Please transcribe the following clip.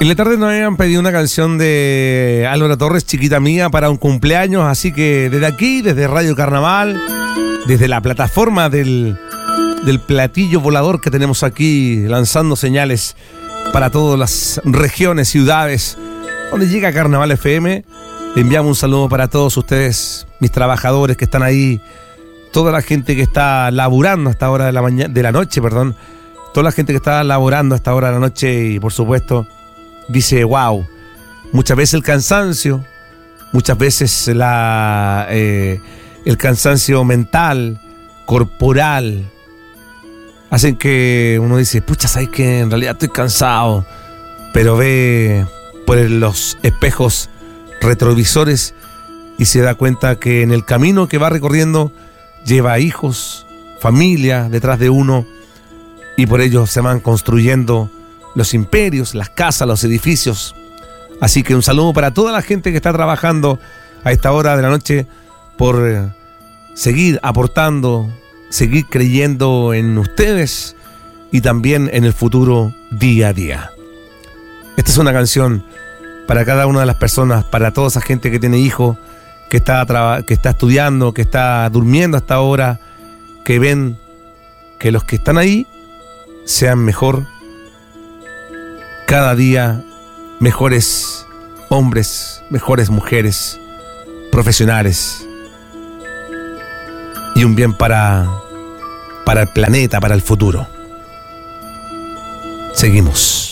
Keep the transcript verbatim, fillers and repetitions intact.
En la tarde nos habían pedido una canción de Álvaro Torres, Chiquita Mía, para un cumpleaños, así que desde aquí, desde Radio Carnaval, desde la plataforma del, del platillo volador que tenemos aquí, lanzando señales para todas las regiones, ciudades, donde llega Carnaval F M, le enviamos un saludo para todos ustedes, mis trabajadores que están ahí, toda la gente que está laburando a esta hora de la mañana, de la noche, perdón, toda la gente que está laborando a esta hora de la noche y por supuesto dice wow, muchas veces el cansancio, muchas veces la, eh, el cansancio mental, corporal, hacen que uno dice, pucha, sabes que en realidad estoy cansado, pero ve por los espejos retrovisores y se da cuenta que en el camino que va recorriendo lleva hijos, familia detrás de uno y por ello se van construyendo los imperios, las casas, los edificios. Así que un saludo para toda la gente que está trabajando a esta hora de la noche por eh, seguir aportando, seguir creyendo en ustedes y también en el futuro día a día. Esta es una canción para cada una de las personas, para toda esa gente que tiene hijos, que está, traba- que está estudiando, que está durmiendo hasta ahora, que ven que los que están ahí sean mejor cada día, mejores hombres, mejores mujeres, profesionales y un bien para, para el planeta, para el futuro. Seguimos.